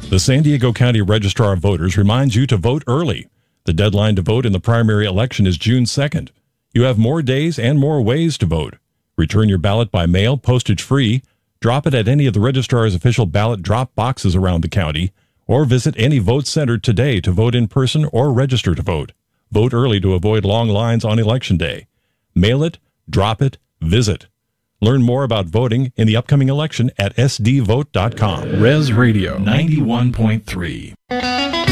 The San Diego County Registrar of Voters reminds you to vote early. The deadline to vote in the primary election is June 2nd. You have more days and more ways to vote. Return your ballot by mail, postage free, drop it at any of the registrar's official ballot drop boxes around the county, or visit any vote center today to vote in person or register to vote. Vote early to avoid long lines on Election Day. Mail it, drop it, visit. Learn more about voting in the upcoming election at sdvote.com. Res Radio 91.3.